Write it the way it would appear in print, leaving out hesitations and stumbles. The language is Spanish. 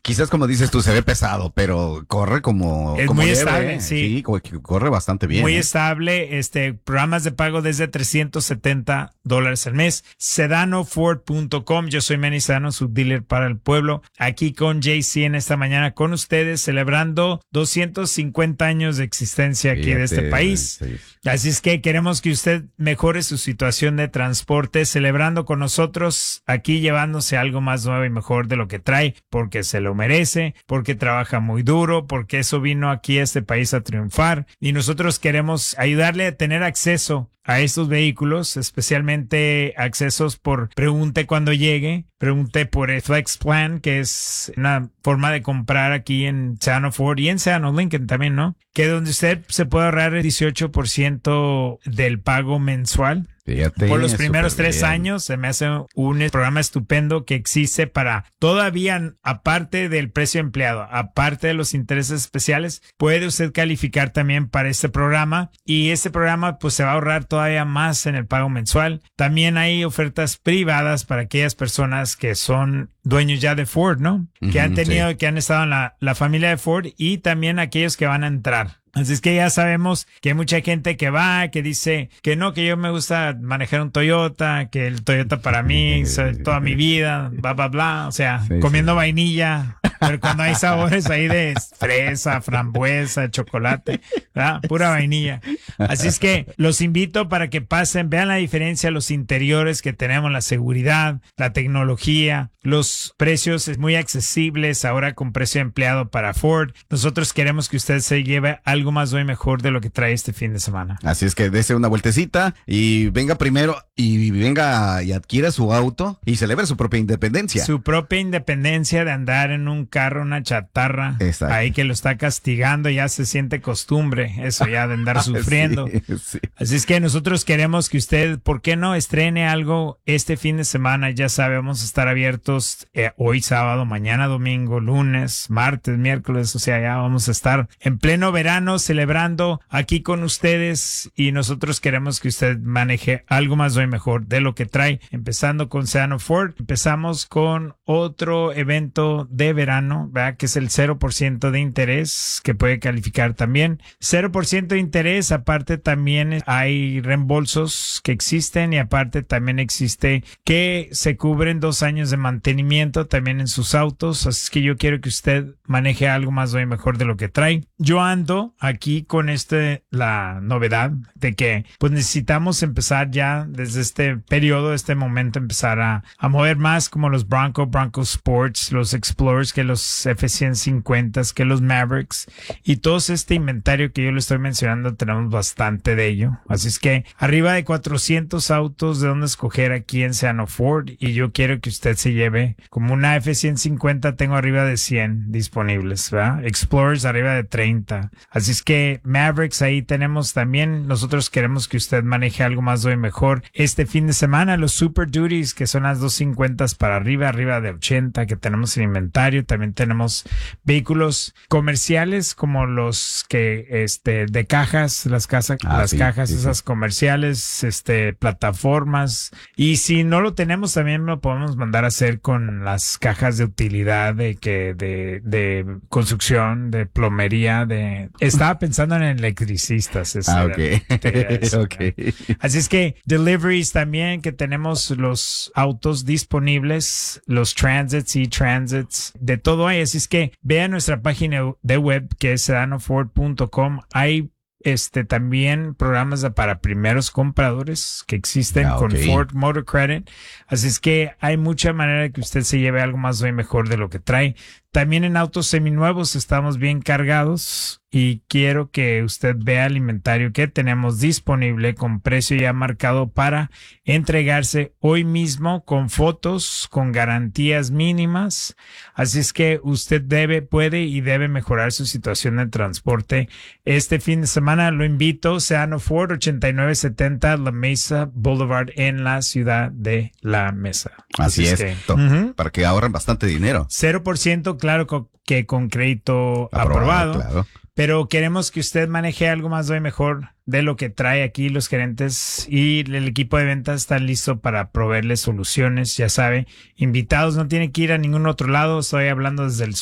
Quizás como dices tú, se ve pesado, pero corre Es como muy debe, estable, sí. Sí, corre bastante bien. Muy estable, programas de pago desde $370 al mes. SedanoFord.com. Yo soy Manny Sedano, su dealer para el pueblo. Aquí con JC en esta mañana con ustedes, celebrando 250 años de existencia aquí de este país. Sí. Así es que queremos que usted mejore su situación de transporte, celebrando con nosotros aquí, llevándose algo más nuevo y mejor de lo que trae, porque se lo merece, porque trabaja muy duro, porque eso vino aquí a este país a triunfar, y nosotros queremos ayudarle a tener acceso a estos vehículos, especialmente accesos por pregunte cuando llegue, pregunte por el Flex Plan, que es una forma de comprar aquí en Sedano Ford y en Sedano Lincoln también, ¿no? Que donde usted se puede ahorrar el 18% del pago mensual. Fíjate, Por los primeros 3 bien. años se me hace un programa estupendo que existe para todavía, aparte del precio empleado, aparte de los intereses especiales, puede usted calificar también para este programa, y este programa pues se va a ahorrar todavía más en el pago mensual. También hay ofertas privadas para aquellas personas que son dueños ya de Ford, ¿no? Que han tenido, sí. que han estado en la familia de Ford, y también aquellos que van a entrar. Así es que ya sabemos que hay mucha gente que va, que dice que no, que yo me gusta manejar un Toyota, que el Toyota para mí, toda mi vida, bla, bla, bla. O sea, Sí, comiendo vainilla. Pero cuando hay sabores ahí de fresa, frambuesa, chocolate, ¿verdad? Pura vainilla. Así es que los invito para que pasen, vean la diferencia, los interiores que tenemos, la seguridad, la tecnología, los precios muy accesibles ahora con precio empleado para Ford. Nosotros queremos que usted se lleve algo más y mejor de lo que trae este fin de semana. Así es que dese una vueltecita y venga primero y venga y adquiera su auto y celebre su propia independencia. Su propia independencia de andar en un carro, una chatarra, Exacto. ahí que lo está castigando, ya se siente costumbre, eso ya de andar sufriendo. Sí. Así es que nosotros queremos que usted, ¿por qué no estrene algo este fin de semana? Ya sabe, vamos a estar abiertos hoy sábado, mañana domingo, lunes, martes, miércoles, o sea, ya vamos a estar en pleno verano celebrando aquí con ustedes, y nosotros queremos que usted maneje algo más y mejor de lo que trae, empezando con Sedano Ford. Empezamos con otro evento de verano, ¿verdad? Que es el 0% de interés, que puede calificar también. 0% de interés, aparte también hay reembolsos que existen, y aparte también existe que se cubren 2 años de mantenimiento también en sus autos. Así es que yo quiero que usted maneje algo más y mejor de lo que trae. Yo ando aquí con la novedad de que pues necesitamos empezar ya desde este periodo, este momento, empezar a mover más como los Bronco Sports, los Explorers, que los F-150, que los Mavericks, y todo este inventario que yo le estoy mencionando, tenemos bastante de ello. Así es que arriba de 400 autos de donde escoger aquí en Sedano Ford, y yo quiero que usted se lleve como una F-150, tengo arriba de 100 disponibles, ¿verdad? Explorers arriba de 30. Así es que Mavericks ahí tenemos también. Nosotros queremos que usted maneje algo más y mejor este fin de semana. Los Super Duties, que son las 250 para arriba de 80 que tenemos en inventario. También tenemos vehículos comerciales como los que de cajas, las cajas Sí. esas comerciales, plataformas. Y si no lo tenemos, también lo podemos mandar a hacer con las cajas de utilidad de construcción, de plomería, estaba pensando en electricistas. Ok. Así es que deliveries también, que tenemos los autos disponibles, los transits y transits, de todo hay. Así es que vean nuestra página de web, que es SedanoFord.com. Hay también programas para primeros compradores que existen con Ford Motor Credit. Así es que hay mucha manera de que usted se lleve algo más y mejor de lo que trae. También en autos seminuevos estamos bien cargados, y quiero que usted vea el inventario que tenemos disponible con precio ya marcado para entregarse hoy mismo, con fotos, con garantías mínimas. Así es que usted puede y debe mejorar su situación de transporte este fin de semana. Lo invito, Sedano Ford, 8970 La Mesa Boulevard en la ciudad de La Mesa. Así es. Para que ahorren bastante dinero. 0%, claro que con crédito aprobado. Claro. Pero queremos que usted maneje algo más y mejor de lo que trae aquí. Los gerentes y el equipo de ventas están listos para proveerle soluciones. Ya sabe, invitados, no tiene que ir a ningún otro lado. Estoy hablando desde el